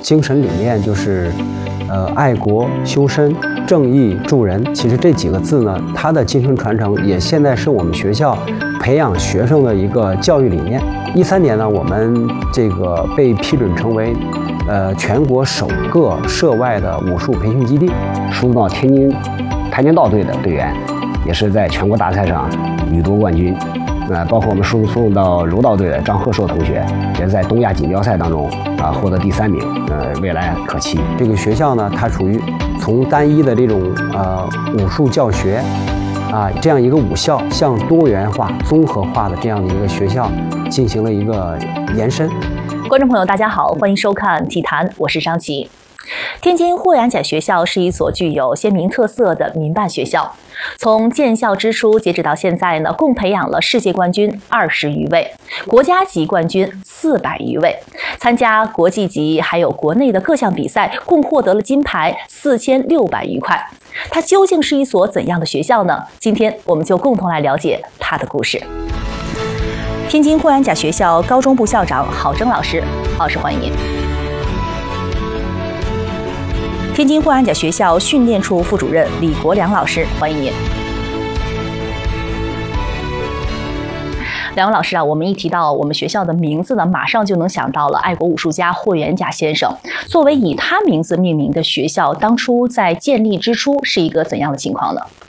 精神理念就是爱国修身、正义助人。其实这几个字呢，它的精神传承也现在是我们学校培养学生的一个教育理念。13年呢，我们这个被批准成为全国首个涉外的武术培训基地。 输到天津跆拳道队的队员，也是在全国大赛上屡夺冠军。包括我们输送到柔道队的张鹤硕同学，也在东亚锦标赛当中获得第3名，未来可期。 这个学校呢，它属于从单一的这种武术教学这样一个武校，向多元化、综合化的这样的一个学校进行了一个延伸。 观众朋友，大家好，欢迎收看体坛，我是张琪。天津霍元甲学校是一所具有鲜明特色的民办学校，从建校之初截止到现在呢，共培养了世界冠军20余位，国家级冠军400余位，参加国际级还有国内的各项比赛，共获得了金牌4600余块。它究竟是一所怎样的学校呢？今天我们就共同来了解它的故事。天津霍元甲学校高中部校长郝征老师，老师欢迎您。天津霍元甲学校训练处副主任李国良老师，欢迎您。两位老师我们一提到我们学校的名字呢，马上就能想到了爱国武术家霍元甲先生。作为以他名字命名的学校，当初在建立之初是一个怎样的情况呢？